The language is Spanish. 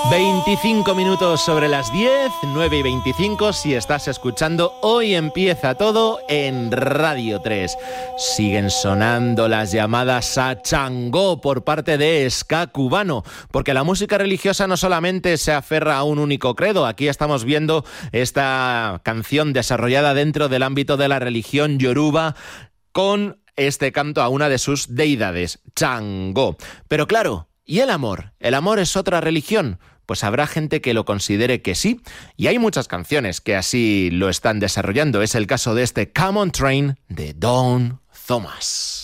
25 minutos sobre las 10, 9 y 25, si estás escuchando Hoy Empieza Todo en Radio 3. Siguen sonando las llamadas a Changó por parte de Ska Cubano, porque la música religiosa no solamente se aferra a un único credo. Aquí estamos viendo esta canción desarrollada dentro del ámbito de la religión yoruba con este canto a una de sus deidades, Changó. Pero claro, ¿y el amor? ¿El amor es otra religión? Pues habrá gente que lo considere que sí, y hay muchas canciones que así lo están desarrollando. Es el caso de este Come On Train de Don Thomas.